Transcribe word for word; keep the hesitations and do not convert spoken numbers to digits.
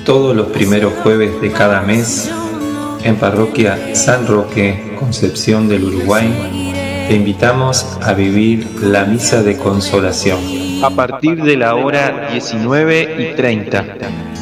todos los primeros jueves de cada mes, en Parroquia San Roque, Concepción del Uruguay, te invitamos a vivir la Misa de Consolación a partir de la hora diecinueve y treinta.